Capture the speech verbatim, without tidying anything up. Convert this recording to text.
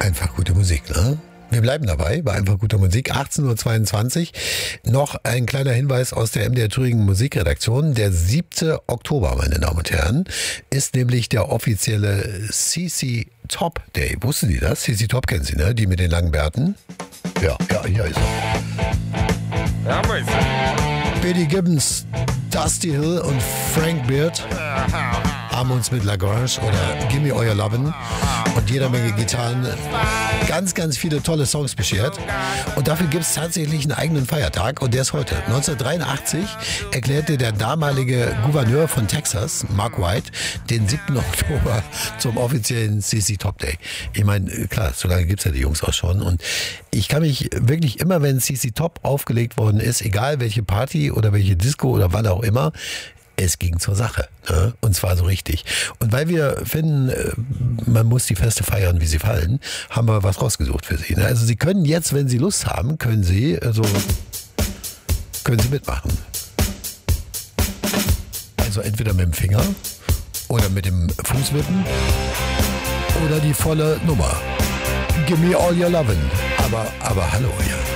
Einfach gute Musik, ne? Wir bleiben dabei bei einfach guter Musik. achtzehn Uhr zweiundzwanzig. Noch ein kleiner Hinweis aus der M D R Thüringen Musikredaktion. Der siebte Oktober, meine Damen und Herren, ist nämlich der offizielle C C Top Day. Wussten Sie das? C C Top kennen Sie, ne? Die mit den langen Bärten. Ja, ja, hier ist er. Ja, weiß ich. Billy Gibbons, Dusty Hill und Frank Beard haben uns mit Lagrange oder Gimme Your Lovin' und jeder Menge Gitarren ganz, ganz viele tolle Songs beschert. Und dafür gibt es tatsächlich einen eigenen Feiertag und der ist heute. neunzehnhundertdreiundachtzig erklärte der damalige Gouverneur von Texas, Mark White, den siebten Oktober zum offiziellen C C Top Day. Ich meine, klar, so lange gibt es ja die Jungs auch schon. Und ich kann mich wirklich immer, wenn C C Top aufgelegt worden ist, egal welche Party oder welche Disco oder wann auch immer, es ging zur Sache, ne? Und zwar so richtig. Und weil wir finden, man muss die Feste feiern, wie sie fallen, haben wir was rausgesucht für Sie. Ne? Also Sie können jetzt, wenn Sie Lust haben, können Sie, also können Sie mitmachen. Also entweder mit dem Finger oder mit dem Fußwippen oder die volle Nummer. Give me all your lovin'. Aber, aber hallo, ja.